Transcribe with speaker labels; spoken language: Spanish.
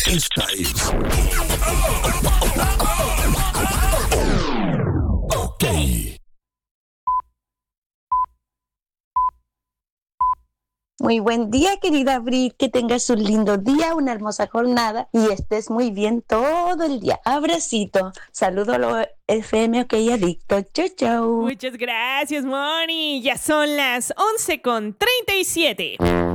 Speaker 1: Esta es OK.
Speaker 2: Muy buen día, querida Bri, que tengas un lindo día, una hermosa jornada y estés muy bien todo el día. Abracito, saludo a los FM OK Adicto. Chau, chau.
Speaker 3: Muchas gracias, Moni. Ya son las 11:37.